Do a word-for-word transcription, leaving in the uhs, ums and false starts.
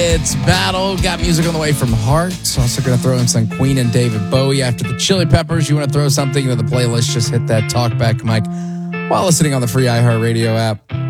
It's Battle. Got music on the way from Heart. Also going to throw in some Queen and David Bowie after the Chili Peppers. You want to throw something into the playlist, just hit that talkback mic while listening on the free iHeartRadio app.